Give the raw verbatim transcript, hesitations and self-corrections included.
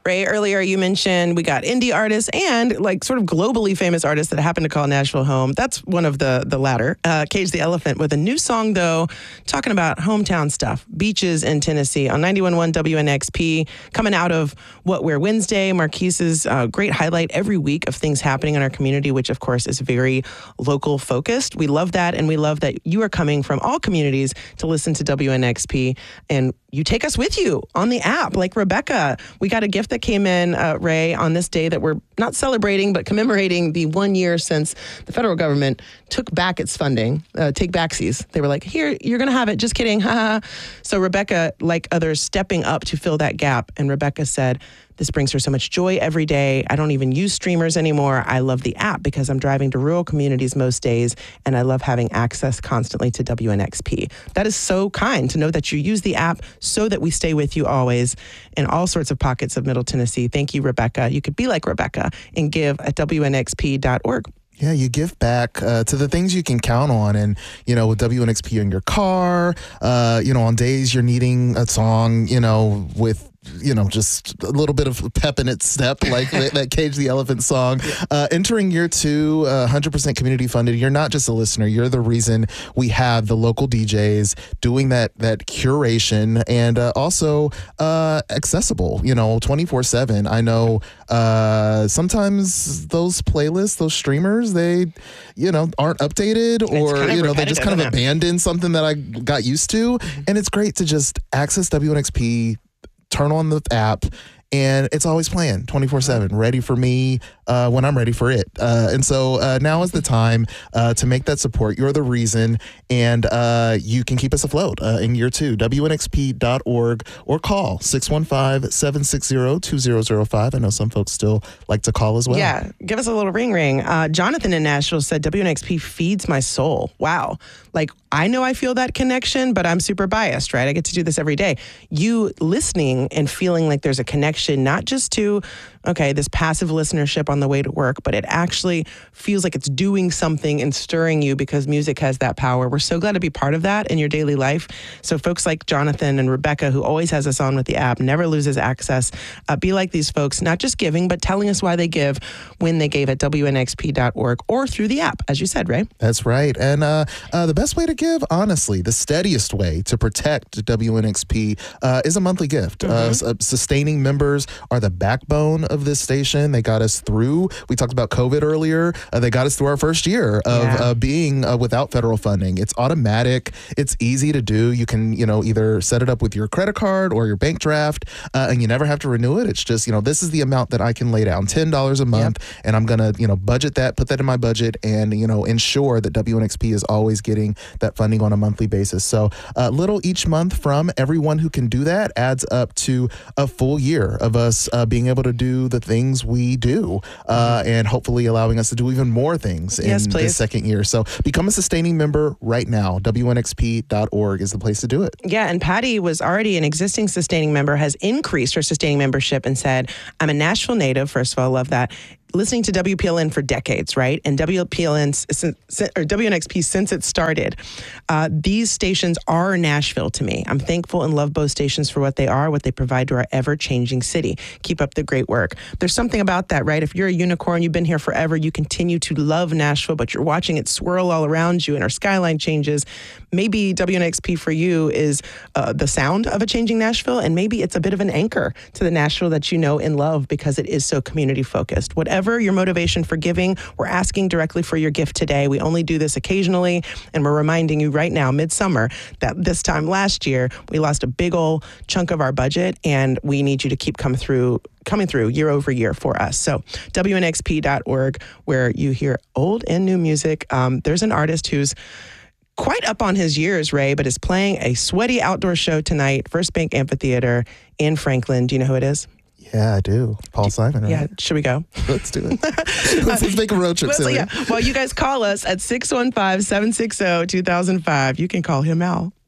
Ray, earlier you mentioned we got indie artists and like sort of globally famous artists that happen to call Nashville home. That's one of the the latter. Uh, Cage the Elephant with a new song, though, talking about hometown stuff, beaches in Tennessee on ninety-one point one W N X P, coming out of What We're Wednesday, Marquise's uh, great highlight every week of things happening in our community, which of course is very local focused. We love that, and we love that you are coming from all communities to listen to W N X P, and you take us with you on the app, like Rebecca. We got a gift that came in, uh, Ray, on this day that we're not celebrating, but commemorating the one year since the federal government took back its funding, uh, take backsies. They were like, here, you're going to have it. Just kidding. So Rebecca, like others, stepping up to fill that gap. And Rebecca said, this brings her so much joy every day. I don't even use streamers anymore. I love the app because I'm driving to rural communities most days, and I love having access constantly to W N X P. That is so kind to know that you use the app so that we stay with you always in all sorts of pockets of Middle Tennessee. Thank you, Rebecca. You could be like Rebecca and give at W N X P dot org. Yeah, you give back uh, to the things you can count on. And, you know, with W N X P in your car, uh, you know, on days you're needing a song, you know, with, you know, just a little bit of pep in its step, like that, that Cage the Elephant song. Uh, entering year two, uh, one hundred percent community funded. You're not just a listener. You're the reason we have the local D Js doing that that curation and uh, also uh, accessible, you know, twenty-four seven. I know uh, sometimes those playlists, those streamers, they, you know, aren't updated or, you know, they just kind of abandon something that I got used to. And it's great to just access W N X P, turn on the app, and it's always playing twenty-four seven, ready for me uh, when I'm ready for it. Uh, and so uh, now is the time uh, to make that support. You're the reason, and uh, you can keep us afloat uh, in year two. W N X P dot org or call six one five, seven six zero, two zero zero five. I know some folks still like to call as well. Yeah, give us a little ring ring. Uh, Jonathan in Nashville said W N X P feeds my soul. Wow. Like, I know I feel that connection, but I'm super biased, right? I get to do this every day. You listening and feeling like there's a connection, not just to, okay, this passive listenership on the way to work, but it actually feels like it's doing something and stirring you because music has that power. We're so glad to be part of that in your daily life. So folks like Jonathan and Rebecca, who always has us on with the app, never loses access, uh, be like these folks, not just giving, but telling us why they give when they gave at W N X P dot org or through the app, as you said, Ray. That's right. And uh, uh, the best way to give, honestly, the steadiest way to protect W N X P uh, is a monthly gift. Mm-hmm. Uh, sustaining members are the backbone of this station. They got us through, we talked about COVID earlier, uh, they got us through our first year of yeah. uh, being uh, without federal funding. It's automatic. It's easy to do. You can, you know, either set it up with your credit card or your bank draft, uh, and you never have to renew it. It's just, you know, this is the amount that I can lay down, ten dollars a month, yep. and I'm going to, you know, budget that, put that in my budget, and, you know, ensure that W N X P is always getting that funding on a monthly basis. So a uh, little each month from everyone who can do that adds up to a full year of us uh, being able to do the things we do, uh, and hopefully allowing us to do even more things in yes, the second year. So become a sustaining member right now. W N X P dot org is the place to do it. Yeah, and Patty was already an existing sustaining member, has increased her sustaining membership and said, I'm a Nashville native. First of all, I love that. Listening to W P L N for decades, right? And W P L N, or W N X P, since it started, uh, these stations are Nashville to me. I'm thankful and love both stations for what they are, what they provide to our ever-changing city. Keep up the great work. There's something about that, right? If you're a unicorn, you've been here forever, you continue to love Nashville, but you're watching it swirl all around you and our skyline changes. Maybe W N X P for you is uh, the sound of a changing Nashville, and maybe it's a bit of an anchor to the Nashville that you know and love because it is so community-focused. Whatever your motivation for giving, we're asking directly for your gift today. We only do this occasionally, and we're reminding you right now, midsummer, that this time last year, we lost a big old chunk of our budget, and we need you to keep coming through coming through year over year for us. So W N X P dot org, where you hear old and new music. Um, there's an artist who's quite up on his years, Ray, but is playing a sweaty outdoor show tonight, First Bank Amphitheater in Franklin. Do you know who it is? Yeah, I do. Paul Simon, right? Yeah, should we go? Let's do it. let's, let's make a road trip, Celia. Yeah. Well, you guys call us at six one five, seven six zero, two thousand five. You can call him out.